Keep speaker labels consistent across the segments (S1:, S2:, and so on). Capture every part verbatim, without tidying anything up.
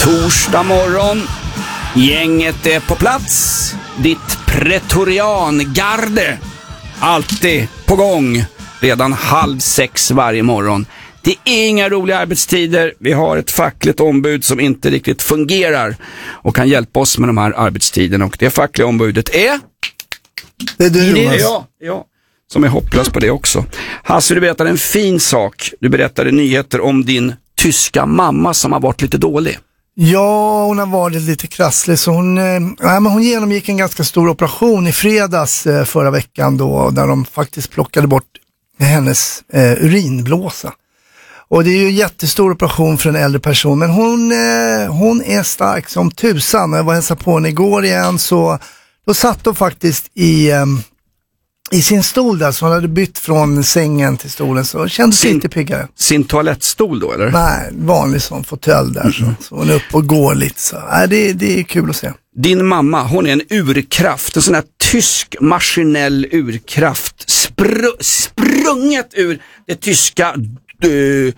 S1: Torsdag morgon. Gänget är på plats. Ditt pretoriangarde. Alltid på gång. Redan halv sex varje morgon. Det är inga roliga arbetstider. Vi har ett fackligt ombud som inte riktigt fungerar och kan hjälpa oss med de här arbetstiderna. Och det fackliga ombudet är...
S2: Det är du, Jonas.
S1: Ja, ja. Som är hopplös på det också. Hasse, du berättade en fin sak. Du berättade nyheter om din tyska mamma som har varit lite dålig.
S2: Ja, hon har varit lite krasslig. Så hon, eh, ja, men hon genomgick en ganska stor operation i fredags eh, förra veckan då, där de faktiskt plockade bort hennes eh, urinblåsa. Och det är ju en jättestor operation för en äldre person. Men hon, eh, hon är stark som tusan. Jag var hälsade på henne igår igen, så då satt hon faktiskt i... Eh, I sin stol där, så hon hade bytt från sängen till stolen, så kändes sin, lite piggare.
S1: Sin toalettstol då, eller?
S2: Nej, vanlig sån fåtölj där. Mm. Så, så hon är uppe och går lite. Så. Nej, det, det är kul att se.
S1: Din mamma, hon är en urkraft. En sån här tysk maskinell urkraft. Spr- sprunget ur det tyska... Uh,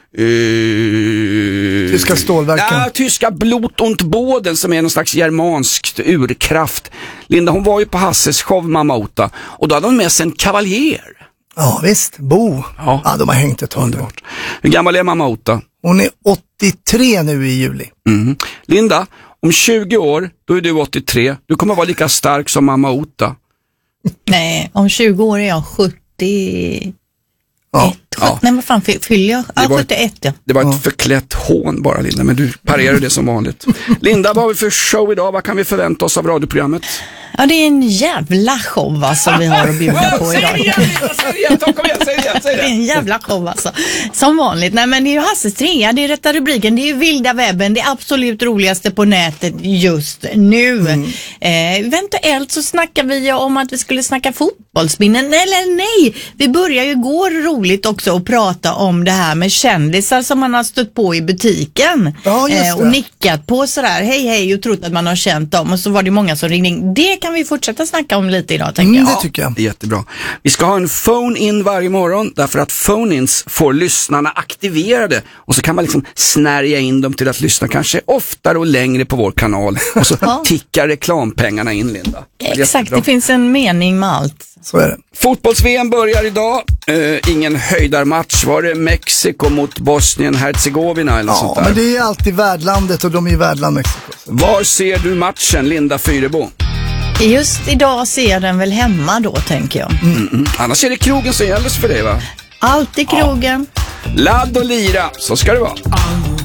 S1: Uh,
S2: tyska stålverken.
S1: Ja, tyska Blut und Boden, som är någon slags germanskt urkraft. Linda, hon var ju på Hasses show Mamma Ota, och då hade hon med sig en kavaljer.
S2: Ja visst, Bo. Ja, ja de har hängt ett tag.
S1: Hur gammal är Mamma Ota?
S2: Hon är åttiotre nu i juli.
S1: Mm. Linda, om tjugo år, då är du åttiotre. Du kommer vara lika stark som Mamma Ota.
S3: Nej, om tjugo år är jag sjuttio.
S2: Ja.
S3: Ja. Nej, vad fan fyller jag? Ja, sjuttioett, ja.
S1: Det var ett
S2: ja.
S1: förklätt hån bara, Linda, men du parerar det som vanligt. Linda, vad har vi för show idag? Vad kan vi förvänta oss av radioprogrammet?
S3: Ja, det är en jävla show alltså, vi har att bjuda på idag.
S1: Säg det igen, säg det igen, kom igen, säg det igen, säg det.
S3: Det är en jävla show alltså. Som vanligt. Nej, men det är ju Hasses trea, det är rätta rubriken. Det är ju vilda webben, det absolut roligaste på nätet just nu. Mm. Eh, eventuellt så snackar vi om att vi skulle snacka fotbollsminnen. Eller nej, vi börjar ju igår roligt också att prata om det här med kändisar som man har stött på i butiken.
S2: Ja, just det.
S3: Eh, och nickat på sådär, hej hej, och trott att man har känt dem. Och så var det många som ringde in. Det kan vi fortsätta snacka om lite idag, tänker
S2: mm,
S3: jag.
S2: Det tycker jag.
S1: Det är jättebra. Vi ska ha en phone-in varje morgon, därför att phone-ins får lyssnarna aktiverade. Och så kan man liksom snärja in dem till att lyssna kanske oftare och längre på vår kanal. Och så
S3: ja.
S1: tickar reklampengarna in, Linda.
S3: Det Exakt, det finns en mening med allt.
S2: Så är det.
S1: Fotbolls-V M börjar idag. Uh, ingen höjdarmatch. Var det Mexiko mot Bosnien-Herzegovina eller
S2: ja,
S1: sånt där?
S2: Ja, men det är alltid värdlandet, och de är ju värdland Mexiko.
S1: Var ser du matchen, Linda Fyrebo?
S3: Just idag ser jag den väl hemma då, tänker jag.
S1: Mm, mm. Annars är det krogen som gäller för dig, va?
S3: Alltid krogen.
S1: Ja. Ladd och lira, så ska det vara.